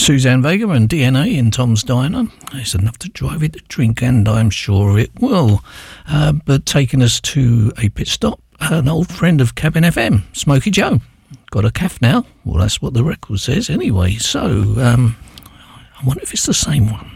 Suzanne Vega and DNA in Tom's Diner. It's enough to drive it to drink, and I'm sure it will. But taking us to a pit stop, an old friend of Cabin FM, Smokey Joe. Got a calf now. Well, that's what the record says anyway. So, I wonder if it's the same one.